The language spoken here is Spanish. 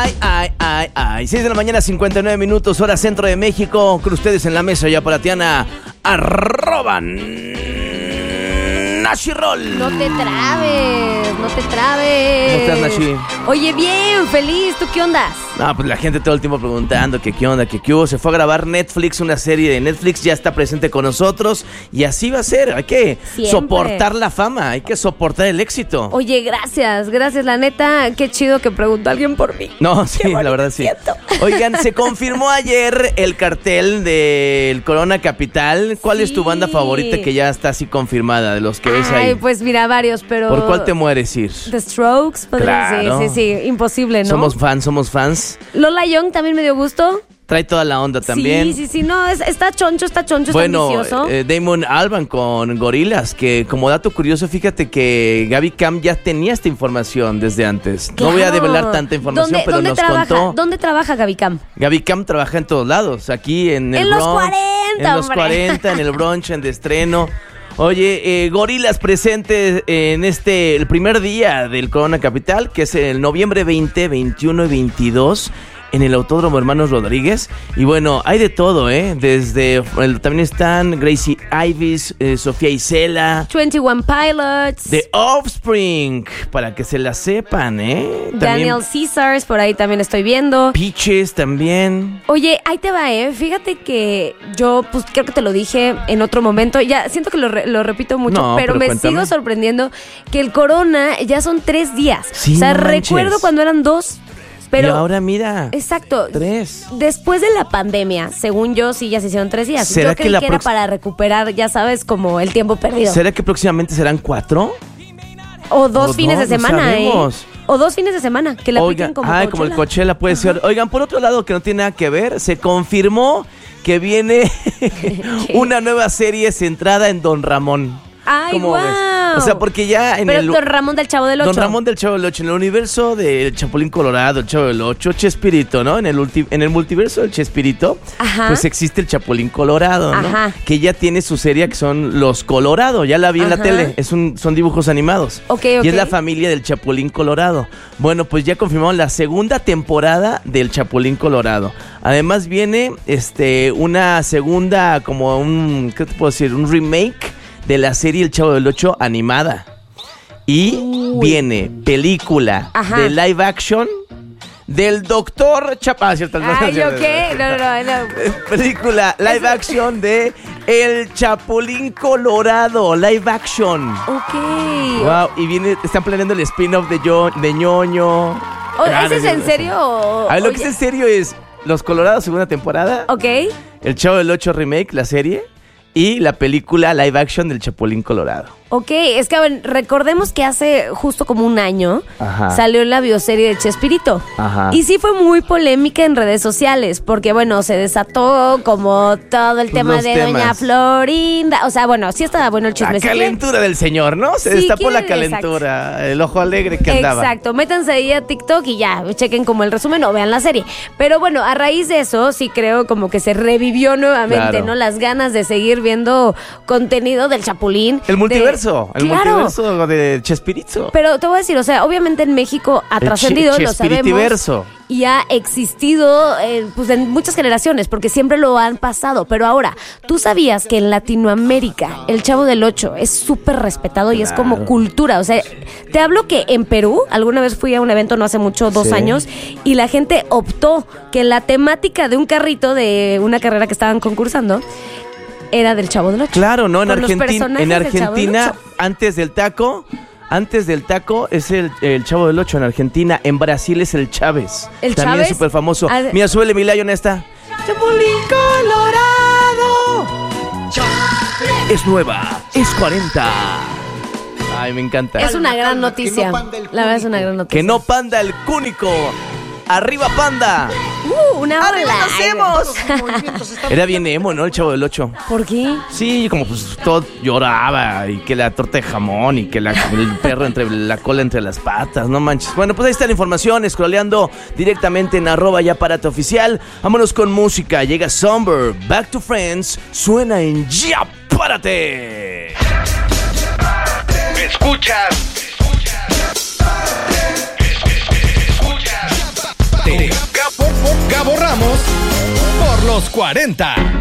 Ay. 6 de la mañana, 59 minutos, hora centro de México. Con ustedes en la mesa ya para Tiana, @Nashirol. No te trabes. ¿Cómo estás, Nashi? Oye, bien, feliz. ¿Tú qué ondas? No, pues la gente todo el tiempo preguntando que qué onda, que qué hubo. Se fue a grabar Netflix, una serie de Netflix, ya está presente con nosotros. Y así va a ser, hay que soportar la fama, hay que soportar el éxito. Oye, gracias, la neta, qué chido que preguntó alguien por mí. No, sí, la verdad sí. Oigan, se confirmó ayer el cartel del Corona Capital. ¿Cuál es tu banda favorita que ya está así confirmada, de los que ves ahí? Ay, pues mira, varios, pero... ¿Por cuál te mueres, ir? The Strokes, claro. Sí, imposible, ¿no? Somos fans. Lola Young también me dio gusto. Trae toda la onda también. Sí, no, está choncho, bueno, está ambicioso. Damon Albarn con Gorillaz, que como dato curioso, fíjate que Gaby Cam ya tenía esta información desde antes. Claro. No voy a develar tanta información, pero nos contó. ¿Dónde trabaja Gaby Cam? Gaby Cam trabaja en todos lados, aquí en el los brunch, 40, en los 40, en el brunch, en de estreno. Oye, Gorillaz presente en el primer día del Corona Capital, que es el noviembre 20, 21 y 22, en el Autódromo Hermanos Rodríguez. Y bueno, hay de todo, también están Gracie Ives, Sofía Isela, 21 Pilots, The Offspring, para que se la sepan, Daniel Caesars, por ahí también estoy viendo. Peaches también. Oye, ahí te va, Fíjate que yo, pues creo que te lo dije en otro momento. Ya siento que lo repito mucho, pero me sigo sorprendiendo que el Corona ya son 3 días. Sí, o sea, no manches. recuerdo cuando eran 2. Pero, y ahora mira. Exacto. 3. Después de la pandemia, según yo, sí ya se hicieron 3 días. ¿Será yo creí que era para recuperar, ya sabes, como el tiempo perdido. ¿Será que próximamente serán 4? O 2 fines de semana, O 2 fines de semana, que la apliquen como Coachella. Como el Coachella puede ser. Oigan, por otro lado, que no tiene nada que ver, se confirmó que viene una nueva serie centrada en Don Ramón. ¡Ay, ¿Cómo wow! ves? O sea, porque ya en Pero Don Ramón del Chavo del Ocho. Don Ramón del Chavo del Ocho, en el universo del Chapulín Colorado, el Chavo del Ocho, Chespirito, ¿no? En el multiverso del Chespirito, pues existe el Chapulín Colorado, ¿no? Ajá. Que ya tiene su serie que son Los Colorado, ya la vi en la tele, son dibujos animados. Okay. Y es la familia del Chapulín Colorado. Bueno, pues ya confirmaron la segunda temporada del Chapulín Colorado. Además viene una segunda, como ¿qué te puedo decir? Un remake de la serie El Chavo del Ocho animada. Y viene película de live action del Doctor Chapa. ¿Cierto? Ay, ¿yo qué? No. Película live action de El Chapulín Colorado, live action. Ok. Wow, y están planeando el spin-off de Ñoño. ¿Ese es en serio? A ver, lo que es en serio es Los Colorados, segunda temporada. Ok. El Chavo del Ocho remake, la serie. Y la película live action del Chapulín Colorado. Ok, es que a ver, recordemos que hace justo como un año salió la bioserie de Chespirito. Ajá. Y sí fue muy polémica en redes sociales, porque bueno, se desató como todo el tema de Doña Florinda. O sea, bueno, sí estaba bueno el chisme. La calentura del señor, ¿no? Se destapó la calentura, exacto. El ojo alegre que andaba. Exacto, métanse ahí a TikTok y ya, chequen como el resumen o vean la serie. Pero bueno, a raíz de eso, sí creo como que se revivió nuevamente, ¿no? Las ganas de seguir viendo contenido del Chapulín. El multiverso. El multiverso de Chespirito. Pero te voy a decir, o sea, obviamente en México ha trascendido, lo sabemos. Y ha existido pues en muchas generaciones, porque siempre lo han pasado. Pero ahora, ¿tú sabías que en Latinoamérica el Chavo del Ocho es súper respetado y es como cultura? O sea, te hablo que en Perú, alguna vez fui a un evento no hace mucho, 2 años, y la gente optó que la temática de un carrito de una carrera que estaban concursando era del Chavo del Ocho. Claro, ¿no? En Argentina, antes del taco es el Chavo del Ocho en Argentina. En Brasil es el Chávez. ¿El También Chávez? es súper famoso. Mira, súbele mi Lion esta. Chapulín Colorado. Es nueva, es 40. Ay, me encanta. Es una gran noticia. La verdad es una gran noticia. Que no panda el cúnico. ¡Arriba, panda! Una ola. Era bien emo, ¿no? El Chavo del Ocho. ¿Por qué? Sí, como pues todo lloraba y que la torta de jamón y que el perro la cola entre las patas, no manches. Bueno, pues ahí está la información, scrolleando directamente en @YaPárate_oficial. Vámonos con música, llega Somber, Back to Friends, suena en Ya Párate. ¿Me escuchas? Gabo Ramos por los 40.